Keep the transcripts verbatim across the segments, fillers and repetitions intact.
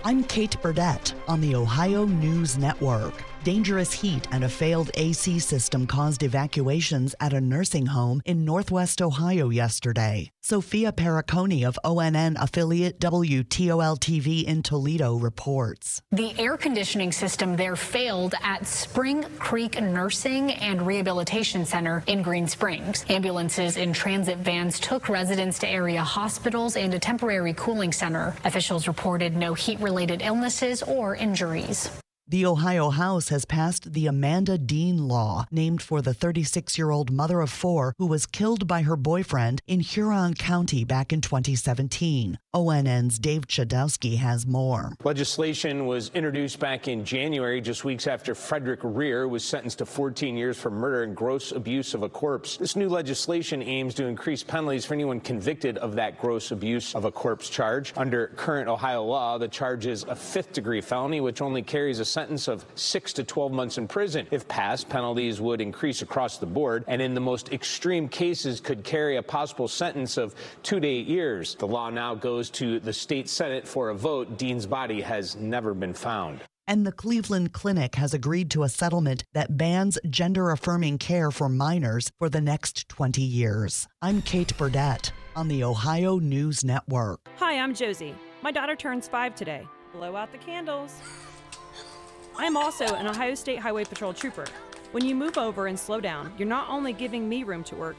I'm Kate Burdett on the Ohio News Network. Dangerous heat and a failed A C system caused evacuations at a nursing home in Northwest Ohio yesterday. Sophia Perricone of O N N affiliate W T O L T V in Toledo reports. The air conditioning system there failed at Spring Creek Nursing and Rehabilitation Center in Green Springs. Ambulances in transit vans took residents to area hospitals and a temporary cooling center. Officials reported no heat-related illnesses or injuries. The Ohio House has passed the Amanda Dean Law, named for the thirty-six-year-old mother of four who was killed by her boyfriend in Huron County back in twenty seventeen. O N N's Dave Chudowski has more. Legislation was introduced back in January, just weeks after Frederick Rear was sentenced to fourteen years for murder and gross abuse of a corpse. This new legislation aims to increase penalties for anyone convicted of that gross abuse of a corpse charge. Under current Ohio law, the charge is a fifth-degree felony, which only carries a sentence of six to twelve months in prison. If passed, penalties would increase across the board, and in the most extreme cases could carry a possible sentence of two to eight years. The law now goes to the state Senate for a vote. Dean's body has never been found. And the Cleveland Clinic has agreed to a settlement that bans gender-affirming care for minors for the next twenty years. I'm Kate Burdett on the Ohio News Network. Hi, I'm Josie. My daughter turns five today. Blow out the candles. I am also an Ohio State Highway Patrol trooper. When you move over and slow down, you're not only giving me room to work.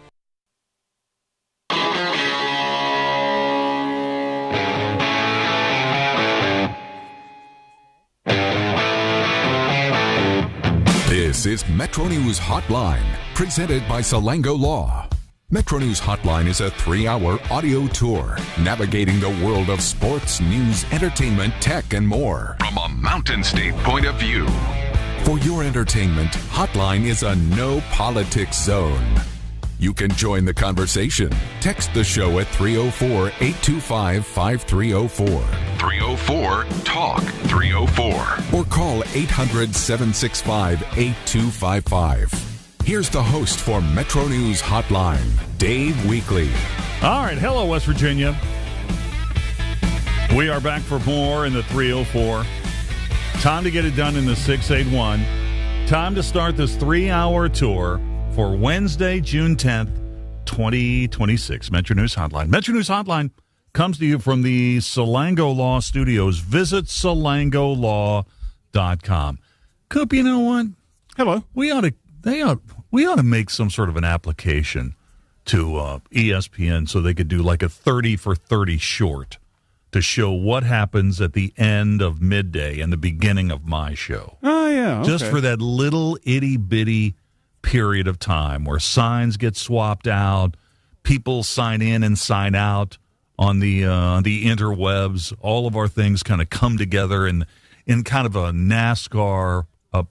This is Metro News Hotline, presented by Salango Law. Metro News Hotline is a three-hour audio tour navigating the world of sports, news, entertainment, tech, and more from a Mountain State point of view. For your entertainment, Hotline is a no-politics zone. You can join the conversation. Text the show at three oh four, eight two five, five three oh four. three oh four, talk three oh four. Or call eight hundred, seven six five, eight two five five. Here's the host for Metro News Hotline, Dave Weekley. All right, hello, West Virginia. We are back for more in the three oh four. Time to get it done in the six eighty-one. Time to start this three-hour tour for Wednesday, June tenth, twenty twenty-six. Metro News Hotline. Metro News Hotline comes to you from the Salango Law Studios. Visit salango law dot com. Coop, you know what? Hello. We ought to... They ought, we ought to make some sort of an application to uh, E S P N so they could do like a thirty for thirty short to show what happens at the end of midday and the beginning of my show. Oh, yeah. Okay. Just for that little itty-bitty period of time where signs get swapped out, people sign in and sign out on the uh, the interwebs. All of our things kind of come together in, in kind of a NASCAR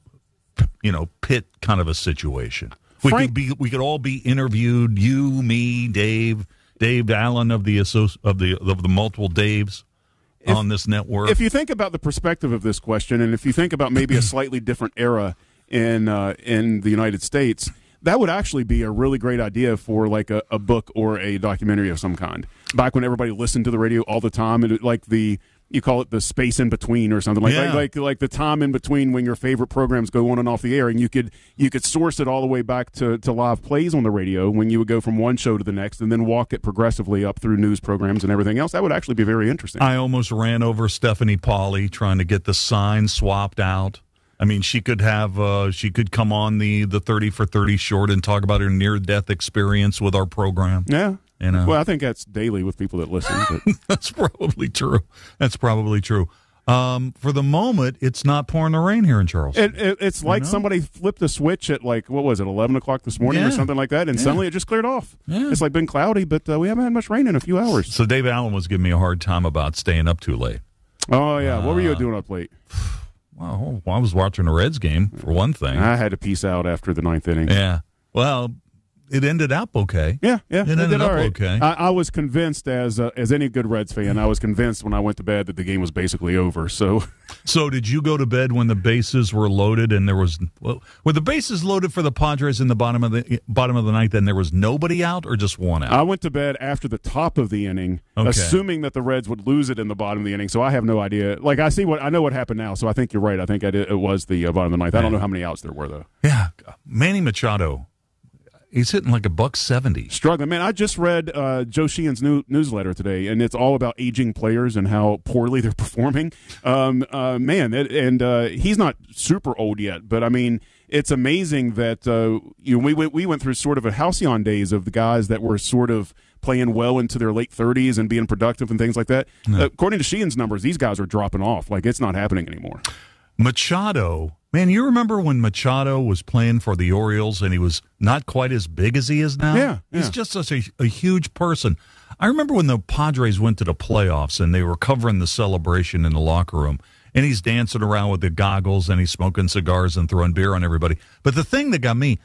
you know, pit kind of a situation. We Frank, could be, we could all be interviewed. You, me, Dave, Dave Allen of the associ- of the of the multiple Daves if, on this network. If you think about the perspective of this question, and if you think about maybe a slightly different era in uh, in the United States, that would actually be a really great idea for like a, a book or a documentary of some kind. Back when everybody listened to the radio all the time, and it, like the. You call it the space in between or something like, yeah. like like like the time in between when your favorite programs go on and off the air, and you could you could source it all the way back to, to live plays on the radio when you would go from one show to the next, and then walk it progressively up through news programs and everything else. That would actually be very interesting. I almost ran over Stephanie Pauly trying to get the sign swapped out. I mean, she could have uh, she could come on the the thirty for thirty short and talk about her near death experience with our program. Yeah. You know? Well, I think that's daily with people that listen. But. That's probably true. That's probably true. Um, for the moment, it's not pouring the rain here in Charleston. It, it, it's like you know? somebody flipped a switch at like, what was it, eleven o'clock this morning yeah. or something like that, and yeah. suddenly it just cleared off. Yeah. It's like been cloudy, but uh, we haven't had much rain in a few hours. So Dave Allen was giving me a hard time about staying up too late. Oh, yeah. Uh, what were you doing up late? Well, I was watching the Reds game, for one thing. I had to peace out after the ninth inning. Yeah. Well, it ended up okay. Yeah, yeah, it ended did up all right. okay. I, I was convinced, as uh, as any good Reds fan, I was convinced when I went to bed that the game was basically over. So, so did you go to bed when the bases were loaded and there was well, were the bases loaded for the Padres in the bottom of the bottom of the ninth and there was nobody out or just one out? I went to bed after the top of the inning, okay. assuming that the Reds would lose it in the bottom of the inning. So I have no idea. Like I see what I know what happened now. So I think you're right. I think I did, it was the uh, bottom of the ninth. I don't know how many outs there were though. Yeah, Manny Machado. He's hitting like a buck seventy. Struggling, man. I just read uh, Joe Sheehan's new newsletter today, and it's all about aging players and how poorly they're performing. Um, uh, man, it, and uh, he's not super old yet, but I mean, it's amazing that uh, you know, we went we went through sort of a halcyon days of the guys that were sort of playing well into their late thirties and being productive and things like that. No. Uh, according to Sheehan's numbers, these guys are dropping off. Like it's not happening anymore. Machado, man, you remember when Machado was playing for the Orioles and he was not quite as big as he is now? Yeah, He's yeah. just such a, a huge person. I remember when the Padres went to the playoffs and they were covering the celebration in the locker room, and he's dancing around with the goggles and he's smoking cigars and throwing beer on everybody. But the thing that got me,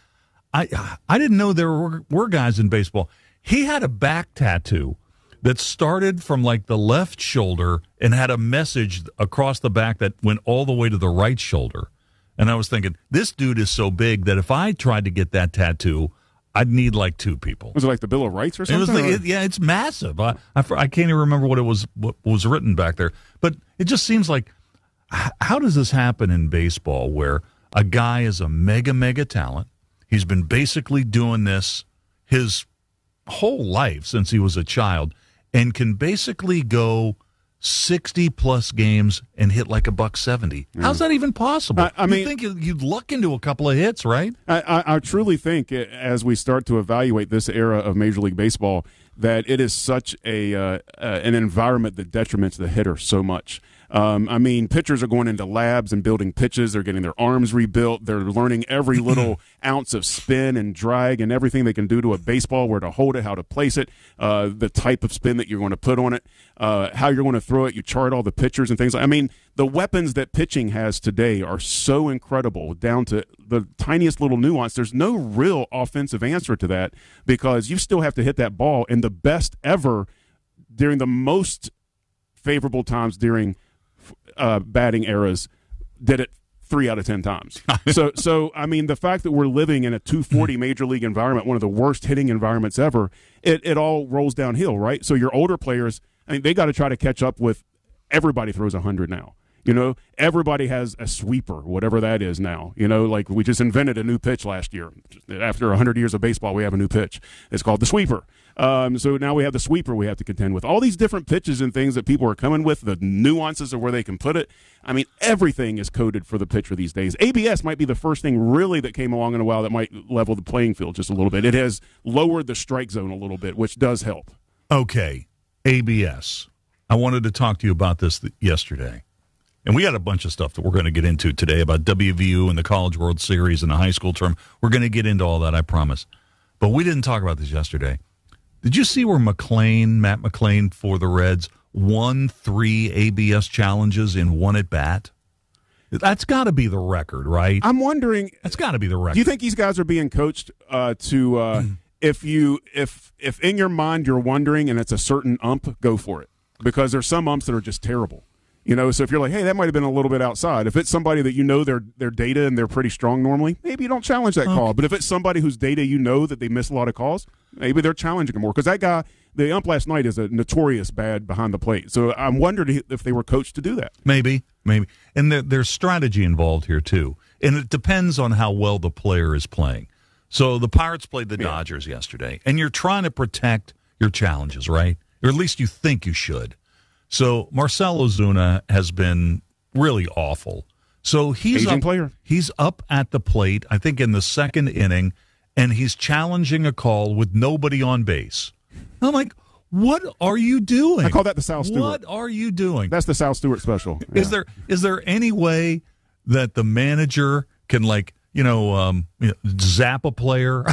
I I didn't know there were, were guys in baseball. He had a back tattoo that started from like the left shoulder and had a message across the back that went all the way to the right shoulder. And I was thinking, this dude is so big that if I tried to get that tattoo, I'd need like two people. Was it like the Bill of Rights or It something? was like, or? it, yeah, it's massive. I, I I can't even remember what it was what was written back there. But it just seems like, h- how does this happen in baseball where a guy is a mega, mega talent? He's been basically doing this his whole life since he was a child, and can basically go sixty plus games and hit like a buck seventy. Mm. How's that even possible? I, I mean, you think you'd, you'd luck into a couple of hits, right? I, I, I truly think, as we start to evaluate this era of Major League Baseball, that it is such a uh, uh, an environment that detriments the hitter so much. Um, I mean, pitchers are going into labs and building pitches. They're getting their arms rebuilt. They're learning every little ounce of spin and drag and everything they can do to a baseball, where to hold it, how to place it, uh, the type of spin that you're going to put on it, uh, how you're going to throw it. You chart all the pitchers and things. I mean, the weapons that pitching has today are so incredible, down to the tiniest little nuance. There's no real offensive answer to that, because you still have to hit that ball. And the best ever during the most favorable times during Uh, batting eras did it three out of ten times. so, so I mean, the fact that we're living in a two forty major league environment, one of the worst hitting environments ever, it, it all rolls downhill, right? So your older players, I mean, they got to try to catch up with everybody throws one hundred now. You know, everybody has a sweeper, whatever that is now. You know, like we just invented a new pitch last year. After one hundred years of baseball, we have a new pitch. It's called the sweeper. Um, so now we have the sweeper we have to contend with. All these different pitches and things that people are coming with, the nuances of where they can put it. I mean, everything is coded for the pitcher these days. A B S might be the first thing really that came along in a while that might level the playing field just a little bit. It has lowered the strike zone a little bit, which does help. Okay, A B S. I wanted to talk to you about this th- yesterday. And we got a bunch of stuff that we're going to get into today about W V U and the College World Series and the high school term. We're going to get into all that, I promise. But we didn't talk about this yesterday. Did you see where McLean, Matt McLean for the Reds, won three A B S challenges in one at bat? That's got to be the record, right? I'm wondering. That's got to be the record. Do you think these guys are being coached uh, to uh, if you if if in your mind you're wondering and it's a certain ump, go for it, because there's some umps that are just terrible. You know, so if you're like, hey, that might have been a little bit outside. If it's somebody that you know their their data and they're pretty strong normally, maybe you don't challenge that okay. call. But if it's somebody whose data you know that they miss a lot of calls, maybe they're challenging them more. Because that guy, the ump last night, is a notorious bad behind the plate. So I'm wondering if they were coached to do that. Maybe, maybe. And there, there's strategy involved here, too. And it depends on how well the player is playing. So the Pirates played the yeah. Dodgers yesterday, and you're trying to protect your challenges, right? Or at least you think you should. So Marcell Ozuna has been really awful. So he's Aging up, player. He's up at the plate, I think in the second inning, and he's challenging a call with nobody on base. I'm like, what are you doing? I call that the Sal Stewart. What are you doing? That's the Sal Stewart special. Yeah. Is there is there any way that the manager can, like, you know, um, you know, zap a player?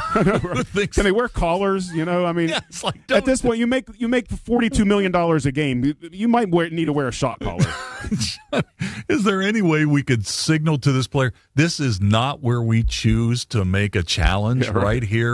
Can they wear collars? You know, I mean, yeah, it's like, at this point, you make you make forty-two million dollars a game. You, you might wear, need to wear a shot collar. Is there any way we could signal to this player, this is not where we choose to make a challenge, yeah, right. right here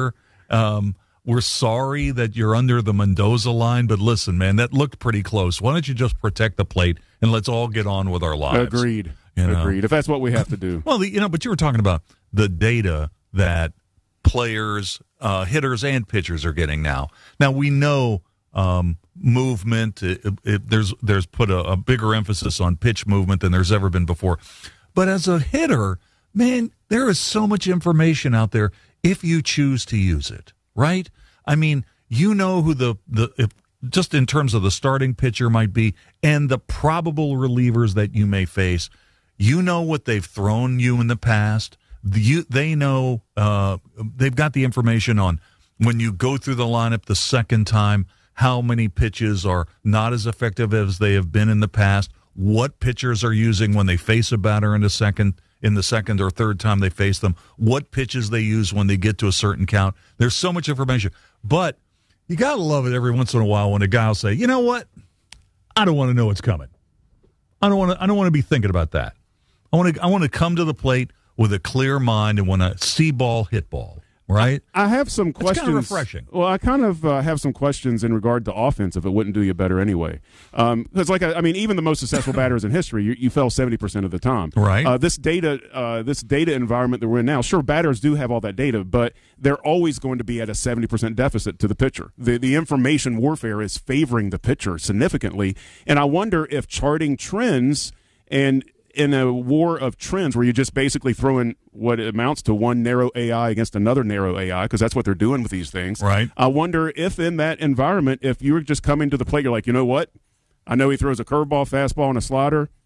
Um, we're sorry that you're under the Mendoza line, but listen, man, that looked pretty close. Why don't you just protect the plate and let's all get on with our lives? Agreed. You know? Agreed. If that's what we have to do. Well, the, you know, but you were talking about the data that players, uh, hitters, and pitchers are getting now. Now we know um, movement. It, it, there's there's put a, a bigger emphasis on pitch movement than there's ever been before. But as a hitter, man, there is so much information out there if you choose to use it. Right? I mean, you know who the the if, just in terms of the starting pitcher might be, and the probable relievers that you may face. You know what they've thrown you in the past. You, they know uh, they've got the information on when you go through the lineup the second time, how many pitches are not as effective as they have been in the past, what pitchers are using when they face a batter in the second in the second or third time they face them, what pitches they use when they get to a certain count. There's so much information. But you got to love it every once in a while when a guy will say, you know what? I don't want to know what's coming. I don't want to I don't want to be thinking about that. I want to I want to come to the plate with a clear mind and want to see ball, hit ball. Right? I have some It's questions. kind of refreshing. Well, I kind of uh, have some questions in regard to offense if it wouldn't do you better anyway. Because, um, like, I, I mean, even the most successful batters in history, you, you fell seventy percent of the time. Right. Uh, this data, uh, this data environment that we're in now, sure, batters do have all that data, but they're always going to be at a seventy percent deficit to the pitcher. The, the information warfare is favoring the pitcher significantly, and I wonder if charting trends and in a war of trends where you just basically throw in what amounts to one narrow A I against another narrow A I, because that's what they're doing with these things. Right. I wonder if in that environment, if you were just coming to the plate, you're like, you know what? I know he throws a curveball, fastball, and a slider.